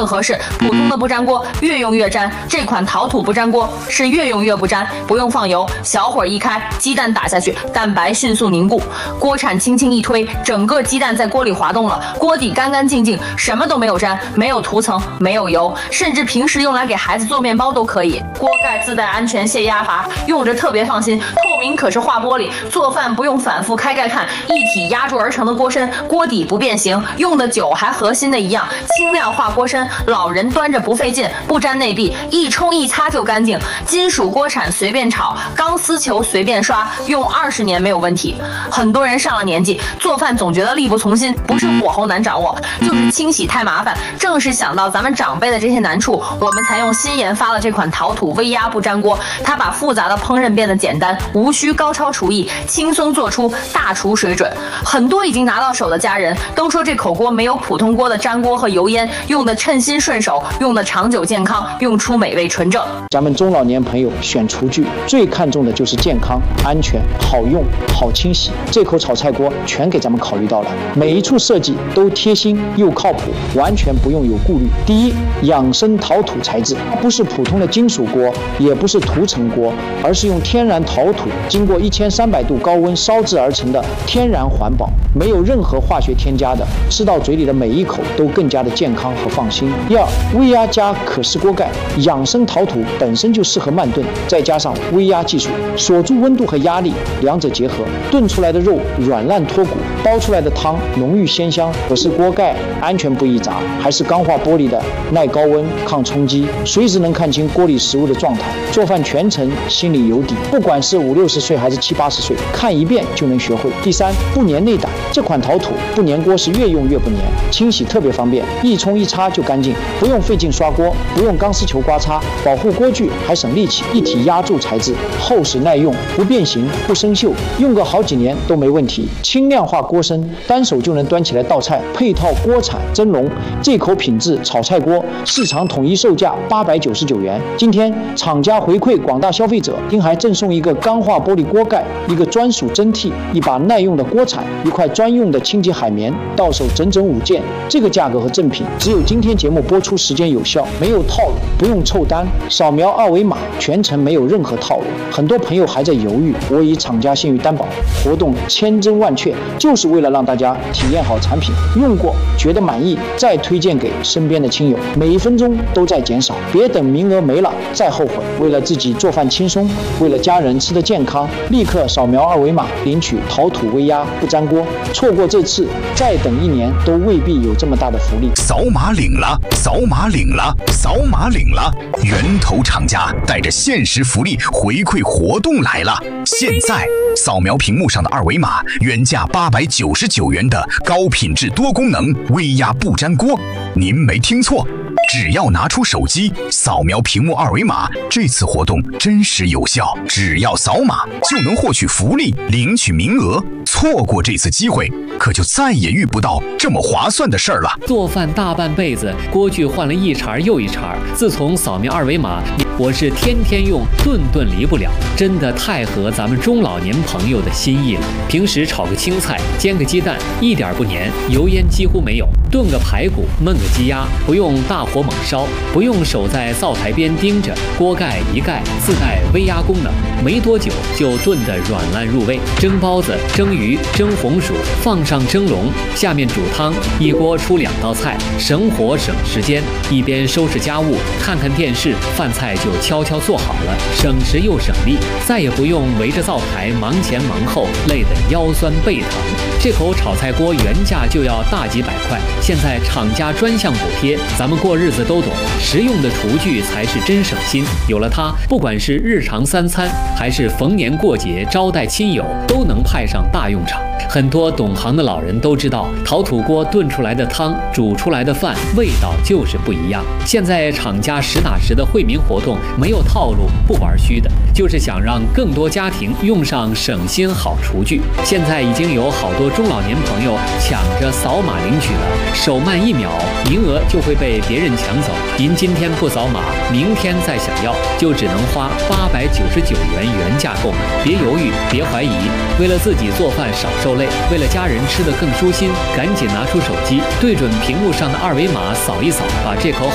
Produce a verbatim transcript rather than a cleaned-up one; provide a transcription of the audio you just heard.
更合适。普通的不粘锅越用越粘，这款陶土不粘锅是越用越不粘，不用放油，小火一开，鸡蛋打下去，蛋白迅速凝固，锅铲轻轻一推，整个鸡蛋在锅里滑动了，锅底干干净净，什么都没有粘，没有涂层，没有油，甚至平时用来给孩子做面包都可以。锅盖自带安全泄压阀，用着特别放心，透明可视化玻璃，做饭不用反复开盖看，一体压铸而成的锅身，锅底不变形，用的久还和新的一样，轻量化锅身，老人端着不费劲，不粘内壁，一冲一擦就干净。金属锅铲随便炒，钢丝球随便刷，用二十年没有问题。很多人上了年纪，做饭总觉得力不从心，不是火候难掌握，就是清洗太麻烦。正是想到咱们长辈的这些难处，我们才用新研发了这款陶土微压不粘锅。它把复杂的烹饪变得简单，无需高超厨艺，轻松做出大厨水准。很多已经拿到手的家人都说，这口锅没有普通锅的粘锅和油烟，用的称心顺手，用的长久健康，用出美味纯正。 咱们中老年朋友选厨具最看重的就是健康、安全、好用、好清洗。这口炒菜锅全给咱们考虑到了，每一处设计都贴心又靠谱，完全不用有顾虑。第一，养生陶土材质，它不是普通的金属锅，也不是涂层锅，而是用天然陶土经过一千三百度高温烧制而成的天然环保，没有任何化学添加的，吃到嘴里的每一口都更加的健康和放心。第二，微压加可视锅盖，养生陶土本身就适合慢炖，再加上微压技术，锁住温度和压力，两者结合，炖出来的肉软烂脱骨，煲出来的汤浓郁鲜香。可视锅盖安全不易砸，还是钢化玻璃的，耐高温、抗冲击，随时能看清锅里食物的状态。做饭全程心里有底，不管是五六十岁还是七八十岁，看一遍就能学会。第三，不粘内胆，这款陶土不粘锅是越用越不粘，清洗特别方便，一冲一擦就干净，不用费劲刷锅，不用钢丝球刮擦，保护锅具还省力气。一体压铸材质，厚实耐用，不变形不生锈，用个好几年都没问题。轻量化锅身，单手就能端起来倒菜，配套锅铲蒸笼，这口品质炒菜锅市场统一售价八百九十九元。今天厂家回馈广大消费者，今还赠送一个钢化玻璃锅盖，一个专属蒸屉，一把耐用的锅铲，一块专用的清洁海绵，到手整整五件。这个价格和赠品只有今天节目播出时间有效，没有套路，不用凑单，扫描二维码，全程没有任何套路。很多朋友还在犹豫，我以厂家信誉担保，活动千真万确，就是为了让大家体验好产品，用过觉得满意，再推荐给身边的亲友。每一分钟都在减少，别等名额没了再后悔。为了自己做饭轻松，为了家人吃得健康，立刻扫描二维码领取陶土微压不粘锅。错过这次，再等一年都未必有这么大的福利。 扫码领了，扫码领了，扫码领了！源头厂家带着限时福利回馈活动来了！现在扫描屏幕上的二维码，原价八百九十九元的高品质多功能微压不粘锅，您没听错。只要拿出手机扫描屏幕二维码，这次活动真实有效，只要扫码就能获取福利，领取名额。错过这次机会，可就再也遇不到这么划算的事儿了。 做饭大半辈子，锅具换了一茬又一茬，自从扫描二维码，我是天天用，顿顿离不了，真的太合咱们中老年朋友的心意了。平时炒个青菜，煎个鸡蛋，一点不粘，油烟几乎没有；炖个排骨，焖个鸡鸭，不用大火猛烧，不用守在灶台边盯着，锅盖一盖，自带微压功能，没多久就炖得软烂入味。蒸包子、蒸鱼、蒸红薯，放上蒸笼，下面煮汤，一锅出两道菜，省火省时间。一边收拾家务，看看电视，饭菜就悄悄做好了，省时又省力，再也不用围着灶台忙前忙后，累得腰酸背疼。这口炒菜锅原价就要大几百块，现在厂家专项补贴，咱们过日子都懂，实用的厨具才是真省心。有了它，不管是日常三餐，还是逢年过节招待亲友，都能派上大用场。很多懂行的老人都知道，陶土锅炖出来的汤，煮出来的饭，味道就是不一样。现在厂家实打实的惠民活动，没有套路，不玩虚的，就是想让更多家庭用上省心好厨具。现在已经有好多中老年朋友抢着扫码领取了，手慢一秒，名额就会被别人抢走。您今天不扫码，明天再想要，就只能花八百九十九元原价购买。别犹豫，别怀疑，为了自己做饭少受累，为了家人吃得更舒心，赶紧拿出手机，对准屏幕上的二维码扫一扫，把这口